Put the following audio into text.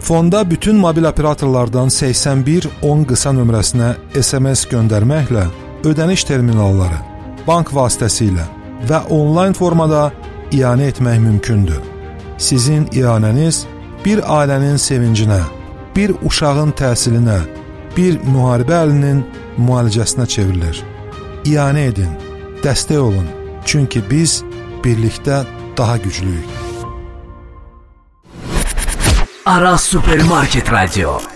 Fonda bütün mobil operatorlardan 8110 qısa nömrəsinə SMS göndərməklə ödəniş terminalları, bank vasitəsilə və onlayn formada ianə etmək mümkündür. Sizin ianəniz bir ailənin sevincinə, bir uşağın təhsilinə, bir müharibə əlinin müalicəsinə çevrilir. İanə edin, dəstək olun, çünki biz birlikdə daha güclüyük. Aras Supermarket Radio.